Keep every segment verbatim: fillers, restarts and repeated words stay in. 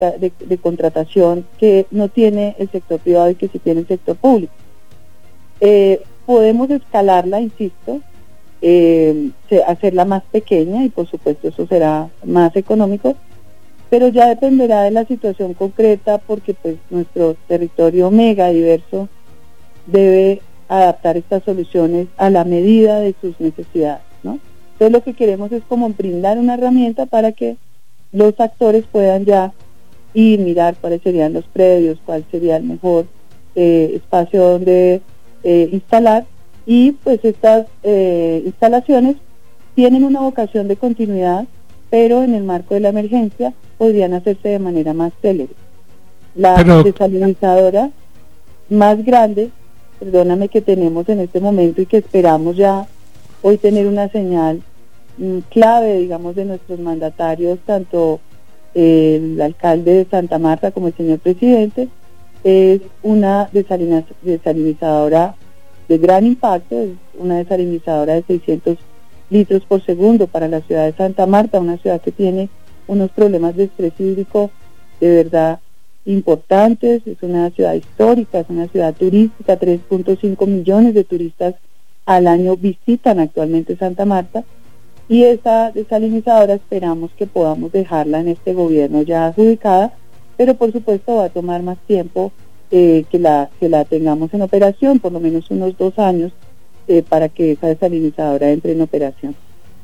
de, de contratación que no tiene el sector privado y que sí tiene el sector público. Eh, podemos escalarla, insisto, eh, hacerla más pequeña y por supuesto eso será más económico, pero ya dependerá de la situación concreta porque pues nuestro territorio mega diverso debe adaptar estas soluciones a la medida de sus necesidades, ¿no? Entonces lo que queremos es como brindar una herramienta para que los actores puedan ya ir, mirar cuáles serían los predios, cuál sería el mejor eh, espacio donde eh, instalar, y pues estas eh, instalaciones tienen una vocación de continuidad, pero en el marco de la emergencia podrían hacerse de manera más célere. La pero... desalinizadora más grande, perdóname, que tenemos en este momento y que esperamos ya hoy tener una señal mmm, clave, digamos, de nuestros mandatarios, tanto eh, el alcalde de Santa Marta como el señor presidente, es una desalinizadora de gran impacto, es una desalinizadora de seiscientos litros por segundo para la ciudad de Santa Marta, una ciudad que tiene unos problemas de estrés hídrico de verdad importantes, es una ciudad histórica, es una ciudad turística, tres punto cinco millones de turistas al año visitan actualmente Santa Marta, y esa desalinizadora esperamos que podamos dejarla en este gobierno ya adjudicada, pero por supuesto va a tomar más tiempo eh, que la que la tengamos en operación, por lo menos unos dos años, eh, para que esa desalinizadora entre en operación.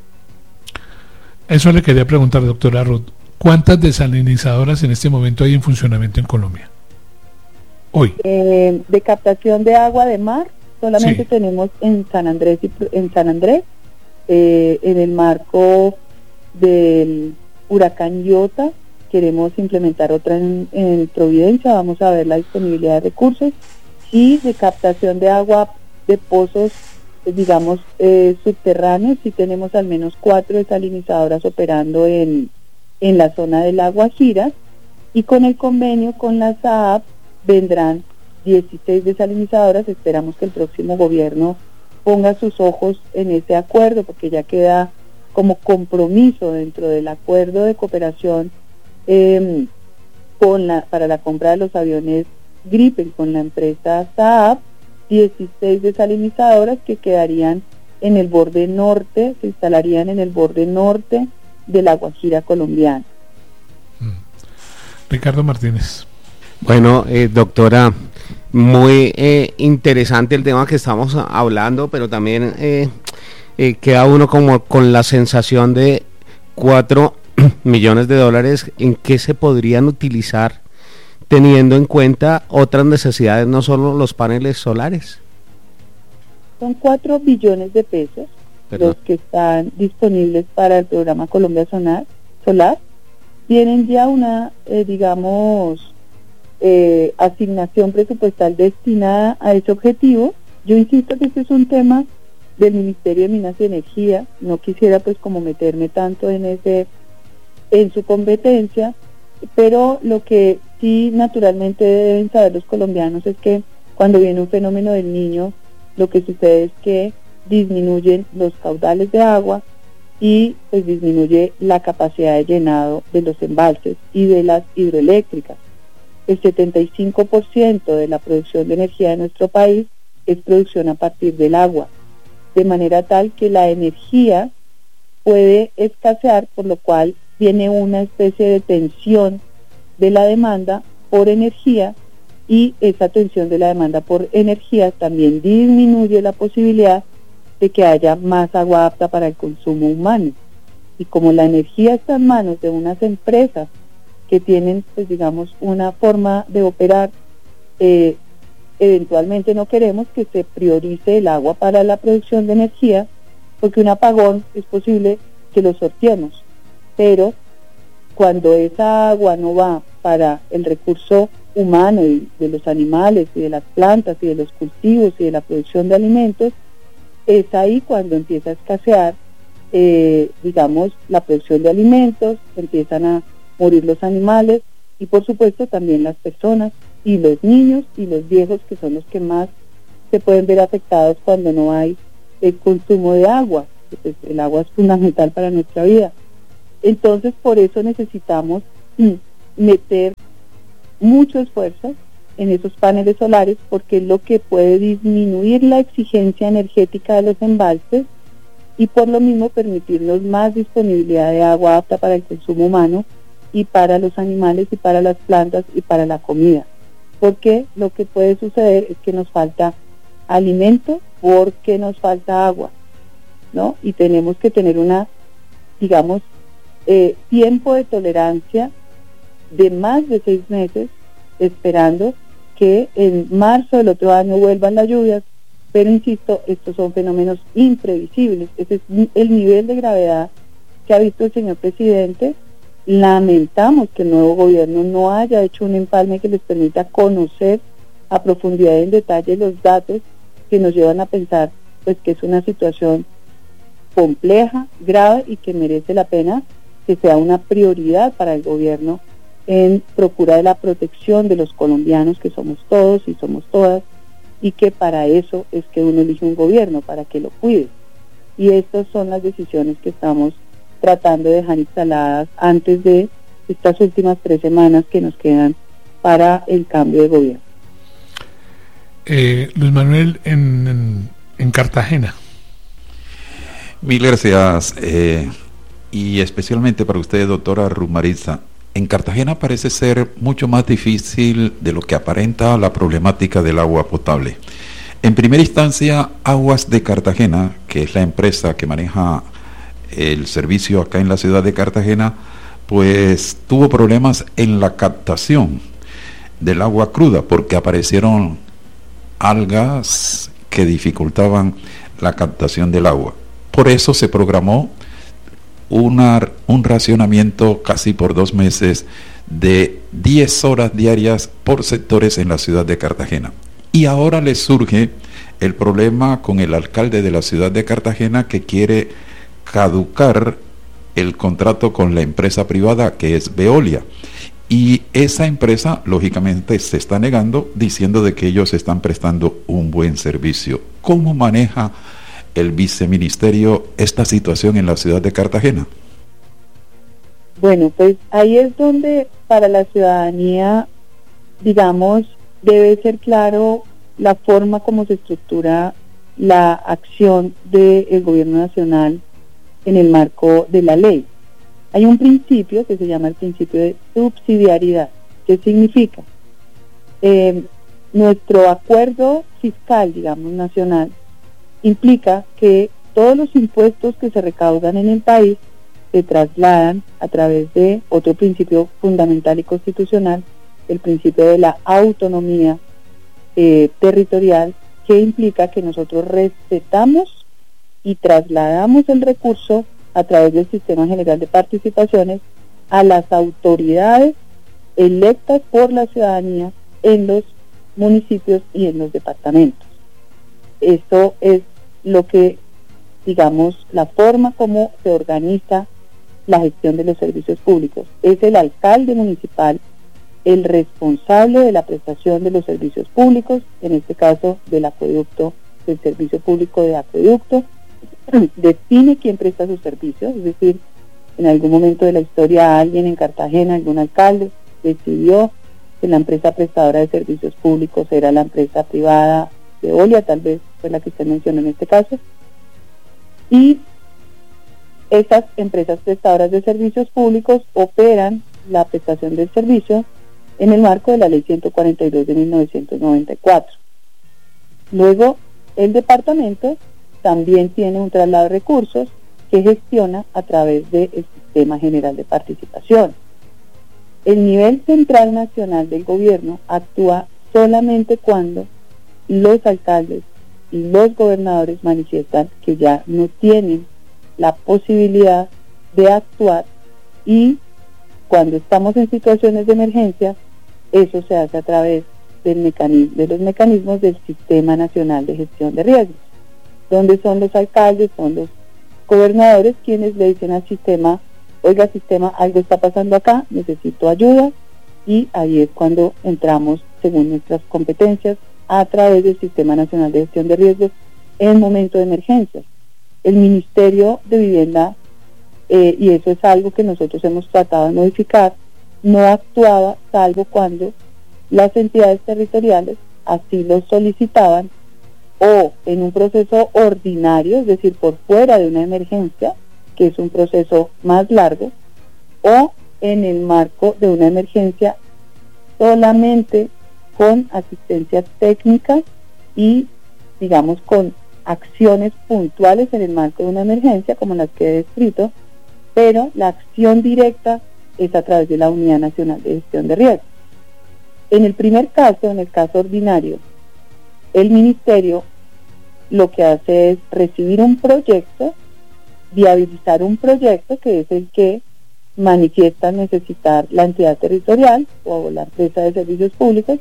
Eso le quería preguntar, doctora Ruth. ¿Cuántas desalinizadoras en este momento hay en funcionamiento en Colombia? Hoy. Eh, de captación de agua de mar, solamente sí. tenemos en San Andrés, y, en San Andrés, eh, en el marco del huracán Iota, queremos implementar otra en, en Providencia, vamos a ver la disponibilidad de recursos, y de captación de agua de pozos, digamos, eh, subterráneos, y tenemos al menos cuatro desalinizadoras operando en, en la zona del lago Guajira, y con el convenio con la S A A P vendrán dieciséis desalinizadoras. Esperamos que el próximo gobierno ponga sus ojos en ese acuerdo, porque ya queda como compromiso dentro del acuerdo de cooperación eh, con la, para la compra de los aviones Gripen con la empresa S A A P, dieciséis desalinizadoras que quedarían en el borde norte, se instalarían en el borde norte de la Guajira colombiana. Ricardo Martínez. Bueno, eh, doctora, muy eh, interesante el tema que estamos hablando, pero también eh, eh, queda uno como con la sensación de cuatro millones de dólares, ¿en qué se podrían utilizar teniendo en cuenta otras necesidades, no solo los paneles solares? Son cuatro billones de pesos Perdón. los que están disponibles para el programa Colombia Solar. Solar. Tienen ya una, eh, digamos, eh, asignación presupuestal destinada a ese objetivo. Yo insisto que este es un tema del Ministerio de Minas y Energía. No quisiera pues como meterme tanto en ese, en su competencia, pero lo que sí naturalmente deben saber los colombianos es que cuando viene un fenómeno del Niño, lo que sucede es que disminuyen los caudales de agua y pues disminuye la capacidad de llenado de los embalses y de las hidroeléctricas. El setenta y cinco por ciento de la producción de energía de nuestro país es producción a partir del agua, de manera tal que la energía puede escasear, por lo cual viene una especie de tensión de la demanda por energía, y esa tensión de la demanda por energía también disminuye la posibilidad de que haya más agua apta para el consumo humano. Y como la energía está en manos de unas empresas que tienen, pues digamos, una forma de operar, eh, eventualmente no queremos que se priorice el agua para la producción de energía, porque un apagón es posible que lo sorteemos, pero cuando esa agua no va para el recurso humano y de los animales y de las plantas y de los cultivos y de la producción de alimentos, es ahí cuando empieza a escasear, eh, digamos, la producción de alimentos, empiezan a morir los animales y por supuesto también las personas y los niños y los viejos, que son los que más se pueden ver afectados cuando no hay el consumo de agua. Pues el agua es fundamental para nuestra vida. Entonces por eso necesitamos mm, meter mucho esfuerzo en esos paneles solares, porque es lo que puede disminuir la exigencia energética de los embalses y por lo mismo permitirnos más disponibilidad de agua apta para el consumo humano y para los animales y para las plantas y para la comida. Porque lo que puede suceder es que nos falta alimento porque nos falta agua, ¿no? Y tenemos que tener una, digamos, eh, tiempo de tolerancia de más de seis meses esperando que en marzo del otro año vuelvan las lluvias, pero insisto, estos son fenómenos imprevisibles. Ese es el nivel de gravedad que ha visto el señor presidente. Lamentamos que el nuevo gobierno no haya hecho un empalme que les permita conocer a profundidad y en detalle los datos que nos llevan a pensar pues que es una situación compleja, grave y que merece la pena que sea una prioridad para el gobierno en procura de la protección de los colombianos, que somos todos y somos todas, y que para eso es que uno elige un gobierno, para que lo cuide. Y estas son las decisiones que estamos tratando de dejar instaladas antes de estas últimas tres semanas que nos quedan para el cambio de gobierno. Eh, Luis Manuel, en, en, en Cartagena. Mil gracias, eh, y especialmente para usted, doctora Ruth Maritza. En Cartagena parece ser mucho más difícil de lo que aparenta la problemática del agua potable. En primera instancia, Aguas de Cartagena, que es la empresa que maneja el servicio acá en la ciudad de Cartagena, pues tuvo problemas en la captación del agua cruda porque aparecieron algas que dificultaban la captación del agua. Por eso se programó Una, un racionamiento casi por dos meses de diez horas diarias por sectores en la ciudad de Cartagena. Y ahora le surge el problema con el alcalde de la ciudad de Cartagena, que quiere caducar el contrato con la empresa privada que es Veolia. Y esa empresa lógicamente se está negando, diciendo de que ellos están prestando un buen servicio. ¿Cómo maneja el viceministerio esta situación en la ciudad de Cartagena? Bueno, pues ahí es donde para la ciudadanía, digamos, debe ser claro la forma como se estructura la acción del gobierno nacional en el marco de la ley. Hay un principio que se llama el principio de subsidiariedad. ¿Qué significa? Eh, nuestro acuerdo fiscal, digamos, nacional, implica que todos los impuestos que se recaudan en el país se trasladan a través de otro principio fundamental y constitucional, el principio de la autonomía eh, territorial, que implica que nosotros respetamos y trasladamos el recurso a través del Sistema General de Participaciones a las autoridades electas por la ciudadanía en los municipios y en los departamentos. Esto es lo que, digamos, la forma como se organiza la gestión de los servicios públicos. Es el alcalde municipal el responsable de la prestación de los servicios públicos, en este caso del acueducto, del servicio público de acueducto, define quién presta sus servicios, es decir, en algún momento de la historia alguien en Cartagena, algún alcalde, decidió que la empresa prestadora de servicios públicos era la empresa privada Veolia, tal vez fue la que usted mencionó en este caso, y estas empresas prestadoras de servicios públicos operan la prestación del servicio en el marco de la Ley ciento cuarenta y dos de mil novecientos noventa y cuatro. Luego, el departamento también tiene un traslado de recursos que gestiona a través del Sistema General de Participación. El nivel central nacional del gobierno actúa solamente cuando los alcaldes y los gobernadores manifiestan que ya no tienen la posibilidad de actuar, y cuando estamos en situaciones de emergencia, eso se hace a través del mecanismo, de los mecanismos del Sistema Nacional de Gestión de Riesgos, donde son los alcaldes, son los gobernadores quienes le dicen al sistema: oiga, sistema, algo está pasando acá, necesito ayuda, y ahí es cuando entramos, según nuestras competencias, a través del Sistema Nacional de Gestión de Riesgos en momento de emergencias. El Ministerio de Vivienda, eh, y eso es algo que nosotros hemos tratado de modificar, no actuaba salvo cuando las entidades territoriales así lo solicitaban, o en un proceso ordinario, es decir, por fuera de una emergencia, que es un proceso más largo, o en el marco de una emergencia solamente con asistencia técnica y, digamos, con acciones puntuales en el marco de una emergencia, como las que he descrito, pero la acción directa es a través de la Unidad Nacional de Gestión de Riesgos. En el primer caso, en el caso ordinario, el Ministerio lo que hace es recibir un proyecto, viabilizar un proyecto que es el que manifiesta necesitar la entidad territorial o la empresa de servicios públicos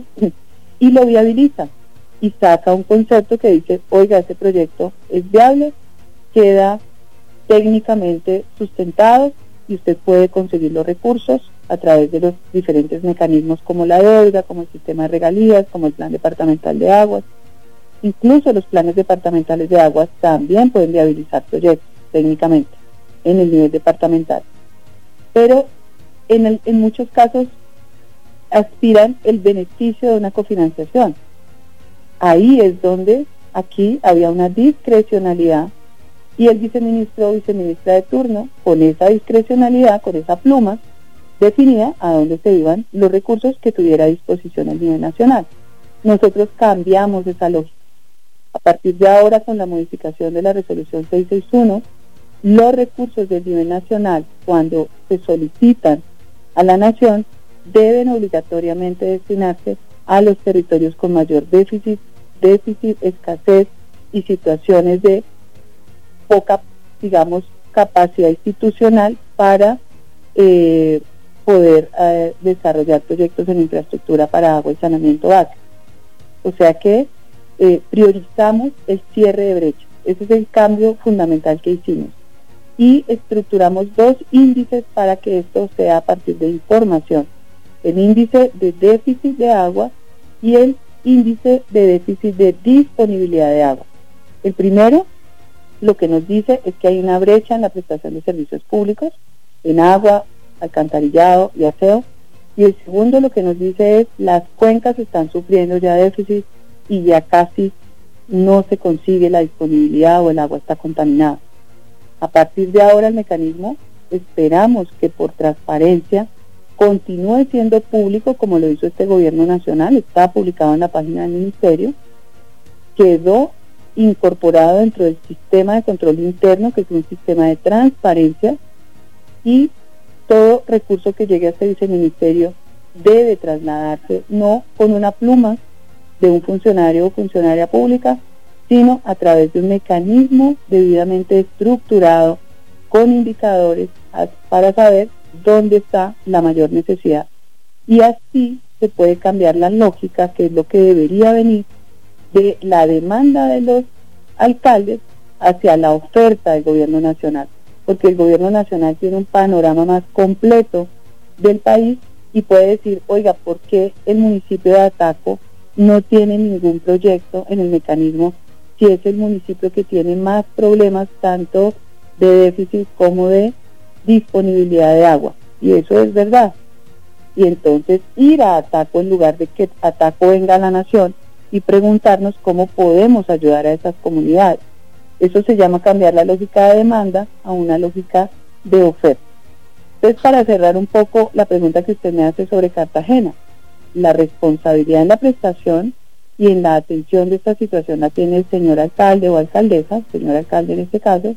y lo viabiliza y saca un concepto que dice, oiga, este proyecto es viable, queda técnicamente sustentado y usted puede conseguir los recursos a través de los diferentes mecanismos como la deuda, como el sistema de regalías, como el plan departamental de aguas. Incluso los planes departamentales de aguas también pueden viabilizar proyectos técnicamente en el nivel departamental. Pero en, el, en muchos casos aspiran el beneficio de una cofinanciación. Ahí es donde aquí había una discrecionalidad y el viceministro o viceministra de turno, con esa discrecionalidad, con esa pluma, definía a dónde se iban los recursos que tuviera a disposición a nivel nacional. Nosotros cambiamos esa lógica. A partir de ahora, con la modificación de la resolución seiscientos sesenta y uno, los recursos del nivel nacional, cuando se solicitan a la nación, deben obligatoriamente destinarse a los territorios con mayor déficit, déficit, escasez y situaciones de poca, digamos, capacidad institucional para eh, poder eh, desarrollar proyectos en infraestructura para agua y saneamiento básico. O sea que eh, priorizamos el cierre de brechas. Ese es el cambio fundamental que hicimos. Y estructuramos dos índices para que esto sea a partir de información. El índice de déficit de agua y el índice de déficit de disponibilidad de agua. El primero lo que nos dice es que hay una brecha en la prestación de servicios públicos, en agua, alcantarillado y aseo. Y el segundo lo que nos dice es las cuencas están sufriendo ya déficit y ya casi no se consigue la disponibilidad o el agua está contaminada. A partir de ahora el mecanismo esperamos que por transparencia continúe siendo público como lo hizo este gobierno nacional, está publicado en la página del ministerio, quedó incorporado dentro del sistema de control interno, que es un sistema de transparencia, y todo recurso que llegue a este viceministerio debe trasladarse no con una pluma de un funcionario o funcionaria pública, sino a través de un mecanismo debidamente estructurado con indicadores para saber dónde está la mayor necesidad. Y así se puede cambiar la lógica, que es lo que debería venir de la demanda de los alcaldes hacia la oferta del gobierno nacional, porque el gobierno nacional tiene un panorama más completo del país y puede decir, oiga, ¿por qué el municipio de Ataco no tiene ningún proyecto en el mecanismo si es el municipio que tiene más problemas tanto de déficit como de disponibilidad de agua? Y eso es verdad. Y entonces ir a Ataco en lugar de que Ataco venga a la nación y preguntarnos cómo podemos ayudar a esas comunidades. Eso se llama cambiar la lógica de demanda a una lógica de oferta. Entonces, para cerrar un poco la pregunta que usted me hace sobre Cartagena, la responsabilidad en la prestación y en la atención de esta situación la tiene el señor alcalde o alcaldesa, señor alcalde en este caso,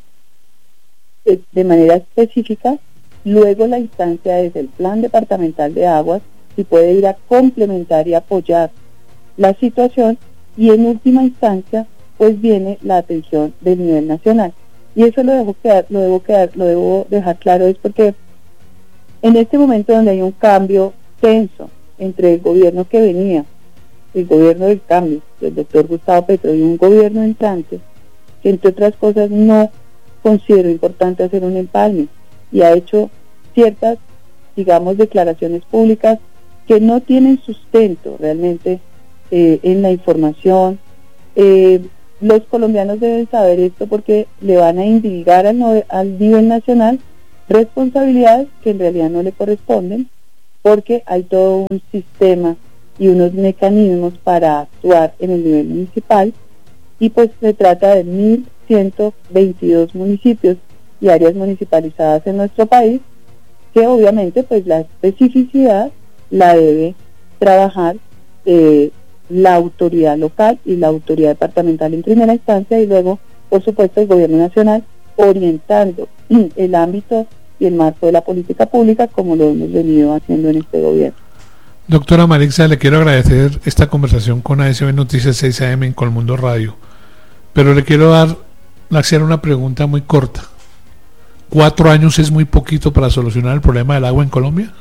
de manera específica. Luego la instancia es el plan departamental de aguas, si puede ir a complementar y apoyar la situación, y en última instancia pues viene la atención del nivel nacional. Y eso lo debo quedar, lo debo quedar, lo debo dejar claro, es porque en este momento donde hay un cambio tenso entre el gobierno que venía, el gobierno del cambio, del doctor Gustavo Petro, y un gobierno entrante, que entre otras cosas no considero importante hacer un empalme, y ha hecho ciertas, digamos, declaraciones públicas que no tienen sustento realmente eh, en la información. Eh, los colombianos deben saber esto porque le van a indicar al, no, al nivel nacional responsabilidades que en realidad no le corresponden, porque hay todo un sistema y unos mecanismos para actuar en el nivel municipal, y pues se trata de mil ciento veintidós municipios y áreas municipalizadas en nuestro país, que obviamente pues la especificidad la debe trabajar eh, la autoridad local y la autoridad departamental en primera instancia, y luego por supuesto el gobierno nacional, orientando el ámbito y el marco de la política pública como lo hemos venido haciendo en este gobierno. Doctora Marixa, le quiero agradecer esta conversación con A S B Noticias seis A M en Colmundo Radio, pero le quiero dar, hacer una pregunta muy corta. ¿Cuatro años es muy poquito para solucionar el problema del agua en Colombia?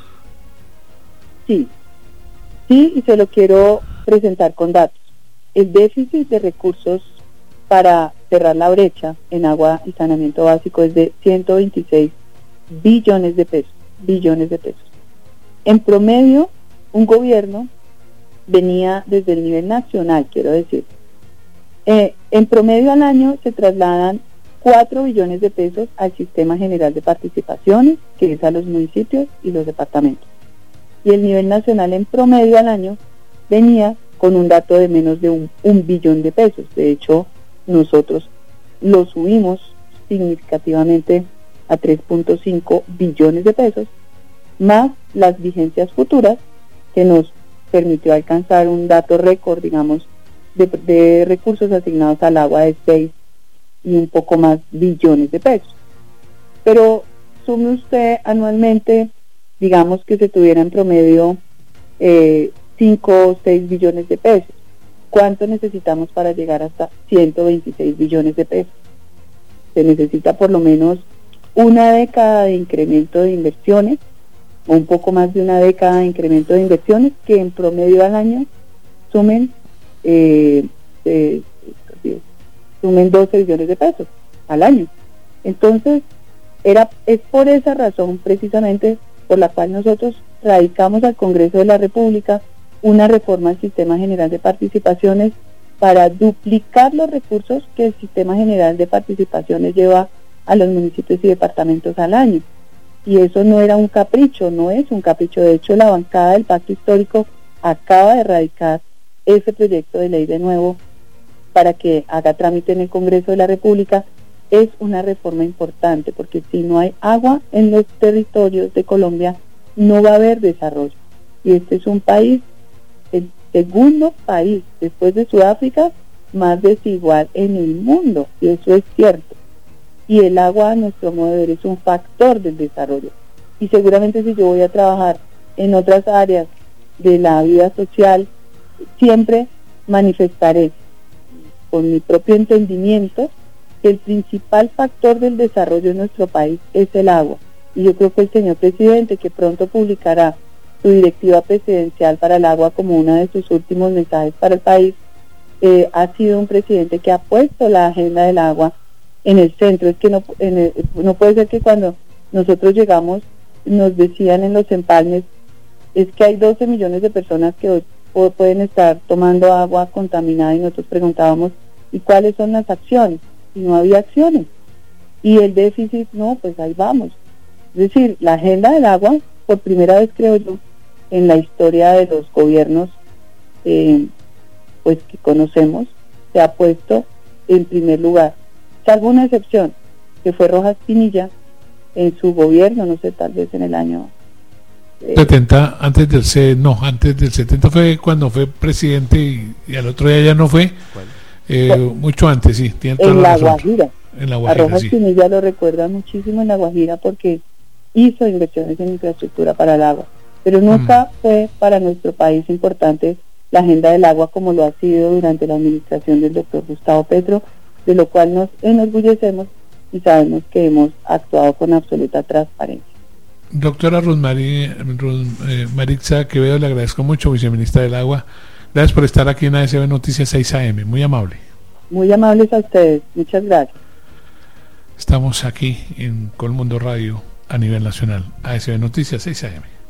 Sí, sí, y se lo quiero presentar con datos. El déficit de recursos para cerrar la brecha en agua y saneamiento básico es de ciento veintiséis billones de pesos, billones de pesos. En promedio, un gobierno venía desde el nivel nacional, quiero decir, eh, en promedio al año se trasladan cuatro billones de pesos al Sistema General de Participaciones, que es a los municipios y los departamentos. Y el nivel nacional en promedio al año venía con un dato de menos de un, un billón de pesos. De hecho, nosotros lo subimos significativamente a tres punto cinco billones de pesos, más las vigencias futuras, que nos permitió alcanzar un dato récord, digamos, de, de recursos asignados al agua de seis y un poco más billones de pesos. Pero sume usted anualmente, digamos que se tuviera en promedio eh, cinco o seis billones de pesos. ¿Cuánto necesitamos para llegar hasta ciento veintiséis billones de pesos? Se necesita por lo menos una década de incremento de inversiones, o un poco más de una década de incremento de inversiones, que en promedio al año sumen eh, eh, sumen doce billones de pesos al año. Entonces, era es por esa razón precisamente por la cual nosotros radicamos al Congreso de la República una reforma al Sistema General de Participaciones para duplicar los recursos que el Sistema General de Participaciones lleva a los municipios y departamentos al año. Y eso no era un capricho, no es un capricho. De hecho, la bancada del Pacto Histórico acaba de radicar ese proyecto de ley de nuevo para que haga trámite en el Congreso de la República. Es una reforma importante, porque si no hay agua en los territorios de Colombia, no va a haber desarrollo. Y este es un país, el segundo país después de Sudáfrica, más desigual en el mundo, y eso es cierto. Y el agua, a nuestro modo de ver, es un factor del desarrollo. Y seguramente si yo voy a trabajar en otras áreas de la vida social, siempre manifestaré con mi propio entendimiento que el principal factor del desarrollo en nuestro país es el agua. Y yo creo que el señor presidente, que pronto publicará su directiva presidencial para el agua como uno de sus últimos mensajes para el país, eh, ha sido un presidente que ha puesto la agenda del agua en el centro. Es que no, en el, no puede ser que cuando nosotros llegamos nos decían en los empalmes, es que hay doce millones de personas que hoy pueden estar tomando agua contaminada, y nosotros preguntábamos, ¿y cuáles son las acciones? Y no había acciones. Y el déficit, no, pues ahí vamos. Es decir, la agenda del agua, por primera vez creo yo, en la historia de los gobiernos eh, pues que conocemos, se ha puesto en primer lugar, salvo una excepción, que fue Rojas Pinilla, en su gobierno, no sé, tal vez en el año eh, setenta, antes del C, no, antes del setenta fue cuando fue presidente, y, y al otro día ya no fue, eh, mucho antes, sí, tiene toda en la la razón. Guajira. En la Guajira, a Rojas sí. Pinilla lo recuerda muchísimo en la Guajira, porque hizo inversiones en infraestructura para el agua, pero nunca mm. fue para nuestro país importante la agenda del agua como lo ha sido durante la administración del doctor Gustavo Petro, de lo cual nos enorgullecemos y sabemos que hemos actuado con absoluta transparencia. Doctora Ruth, Mari, Ruth eh, Marixa Quevedo, le agradezco mucho, viceministra del Agua. Gracias por estar aquí en A S B Noticias seis A M, muy amable. Muy amables a ustedes, muchas gracias. Estamos aquí en Colmundo Radio a nivel nacional, A S B Noticias seis A M.